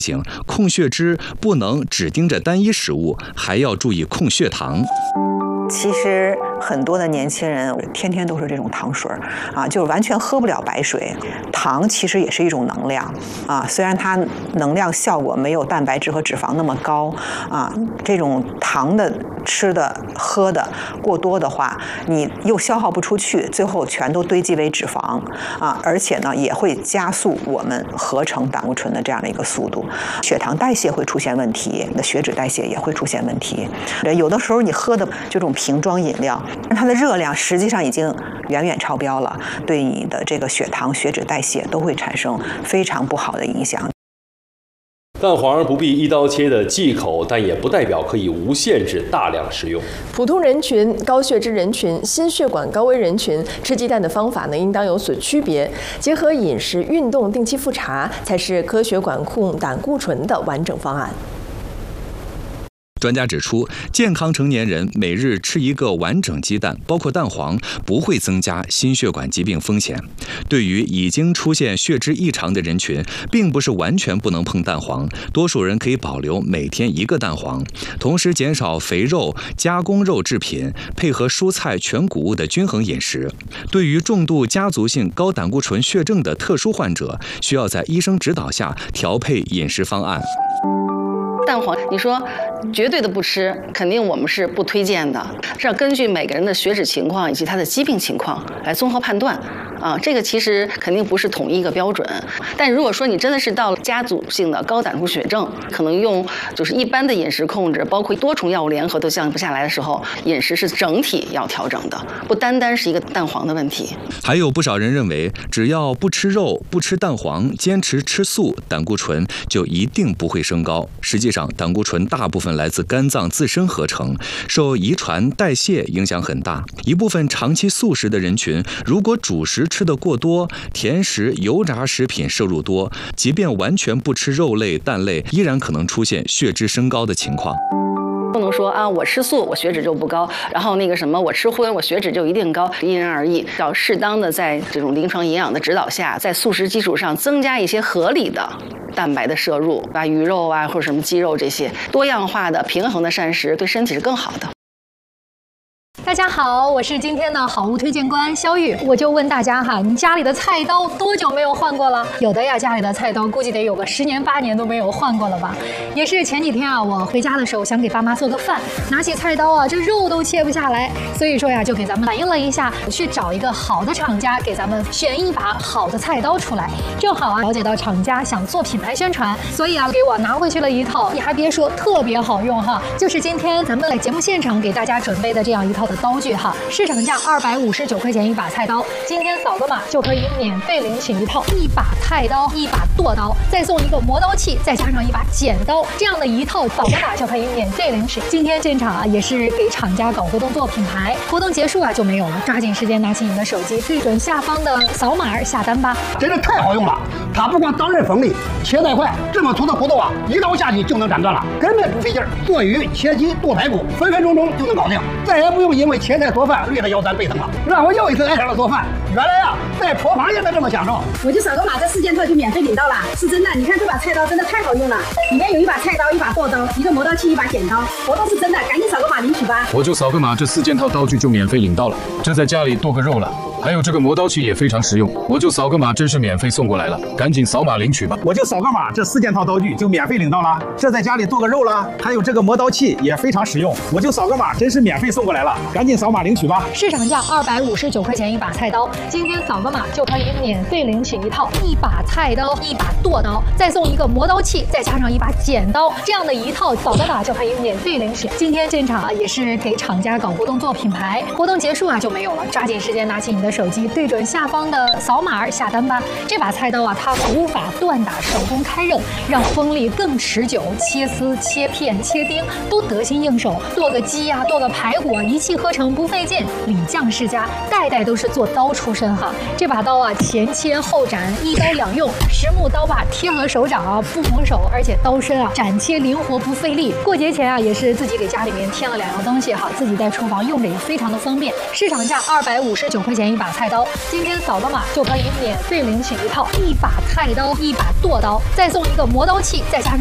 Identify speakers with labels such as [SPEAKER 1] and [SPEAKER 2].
[SPEAKER 1] 控血脂不能只盯着单一食物，还要注意控血糖。
[SPEAKER 2] 其实很多的年轻人天天都是这种糖水啊，就是完全喝不了白水。糖其实也是一种能量啊，虽然它能量效果没有蛋白质和脂肪那么高啊，这种糖的吃的喝的过多的话，你又消耗不出去，最后全都堆积为脂肪啊，而且呢也会加速我们合成胆固醇的这样的一个速度，血糖代谢会出现问题，你的血脂代谢也会出现问题。有的时候你喝的这种瓶装饮料，它的热量实际上已经远远超标了，对你的这个血糖、血脂代谢都会产生非常不好的影响。
[SPEAKER 3] 蛋黄不必一刀切的忌口，但也不代表可以无限制大量食用。
[SPEAKER 4] 普通人群、高血脂人群、心血管高危人群吃鸡蛋的方法呢，应当有所区别。结合饮食、运动、定期复查，才是科学管控胆固醇的完整方案。
[SPEAKER 1] 专家指出，健康成年人每日吃一个完整鸡蛋，包括蛋黄，不会增加心血管疾病风险。对于已经出现血脂异常的人群，并不是完全不能碰蛋黄，多数人可以保留每天一个蛋黄，同时减少肥肉、加工肉制品，配合蔬菜、全谷物的均衡饮食。对于重度家族性高胆固醇血症的特殊患者，需要在医生指导下调配饮食方案。
[SPEAKER 5] 蛋黄，你说绝对的不吃，肯定我们是不推荐的，是要根据每个人的血脂情况以及他的疾病情况来综合判断。这个其实肯定不是统一一个标准。但如果说你真的是到了家族性的高胆固醇血症，可能用就是一般的饮食控制，包括多重药物联合都降不下来的时候，饮食是整体要调整的，不单单是一个蛋黄的问题。
[SPEAKER 1] 还有不少人认为，只要不吃肉、不吃蛋黄，坚持吃素，胆固醇就一定不会升高。实际上，胆固醇大部分来自肝脏自身合成，受遗传代谢影响很大。一部分长期素食的人群，如果主食吃得过多，甜食、油炸食品摄入多，即便完全不吃肉类、蛋类，依然可能出现血脂升高的情况。
[SPEAKER 5] 不能说我吃素我血脂就不高，然后我吃荤我血脂就一定高，因人而异。要适当的在这种临床营养的指导下，在素食基础上增加一些合理的蛋白的摄入，鱼肉或者什么鸡肉这些多样化的平衡的膳食，对身体是更好的。
[SPEAKER 6] 大家好，我是今天的好物推荐官肖玉。我就问大家哈，你家里的菜刀多久没有换过了？有的呀，家里的菜刀估计得有个10年8年都没有换过了吧。也是前几天啊，我回家的时候想给爸妈做个饭，拿起菜刀啊，这肉都切不下来，所以说呀，就给咱们反映了一下，去找一个好的厂家给咱们选一把好的菜刀出来。正好啊，了解到厂家想做品牌宣传，所以啊，给我拿回去了一套，你还别说，特别好用哈，就是今天咱们在节目现场给大家准备的这样一套的刀具哈，市场价259块钱一把菜刀，今天扫个码就可以免费领取一套一把菜刀、一把剁刀，再送一个磨刀器，再加上一把剪刀，这样的一套扫个码就可以免费领取。今天现场啊也是给厂家搞活动做品牌，活动结束啊就没有了，抓紧时间拿起你的手机，对准下方的扫码下单吧。
[SPEAKER 7] 真的太好用了，它不光刀刃锋利，切带快，这么粗的骨头啊，一刀下去就能斩断了，根本不费劲儿。剁鱼、切鸡、剁排骨，分分钟钟就能搞定，再也不用因为切菜做饭累得腰酸背疼了，让我又一次爱上了做饭。原来呀，在厨房也能这么享受。
[SPEAKER 8] 我就扫个码，这4件套就免费领到了，是真的。你看这把菜刀真的太好用了，里面有一把菜刀、一把剁刀、一个磨刀器、一把剪刀，活动是真的，赶紧扫个码领取吧。
[SPEAKER 9] 我就扫个码，这4件套刀具就免费领到了，这在家里剁个肉了。还有这个磨刀器也非常实用，我就扫个码，真是免费送过来了，赶紧扫码领取吧。
[SPEAKER 7] 我就扫个码，这4件套刀具就免费领到了，这在家里剁个肉了。还有这个磨刀器也非常实用，我就扫个码，真是免费送过来了，赶紧扫码领取吧。
[SPEAKER 6] 市场价259块钱一把菜刀，今天扫个码就可以免费领取一套一把菜刀、一把剁刀，再送一个磨刀器，再加上一把剪刀，这样的一套扫个码就可以免费领取。今天现场啊也是给厂家搞活动做品牌，活动结束啊就没有了，抓紧时间拿起你的手机，对准下方的扫码下单吧。这把菜刀啊，它古法锻打，手工开刃，让锋利更持久，切丝、切片、切丁都得心应手。剁个鸡呀、剁个排骨啊，一气呵成，不费劲。李将世家代代都是做刀出身哈。这把刀啊，前切后斩，一刀两用，实木刀把贴合手掌啊，不磨手，而且刀身啊斩切灵活不费力。过节前啊，也是自己给家里面添了2样东西哈，自己在厨房用着也非常的方便。市场价259块钱一把把菜刀。今天扫个码就可以免费领取一套1把菜刀、1把剁刀，再送一个磨刀器，再加上